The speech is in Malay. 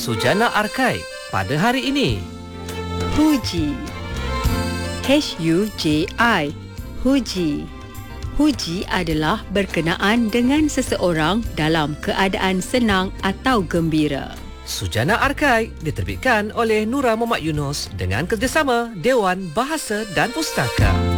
Sujana Arkai pada hari ini. Huji. H-U-J-I. Huji. Huji adalah berkenaan dengan seseorang dalam keadaan senang atau gembira. Sujana Arkai diterbitkan oleh Nura Muhammad Yunus dengan kerjasama Dewan Bahasa dan Pustaka.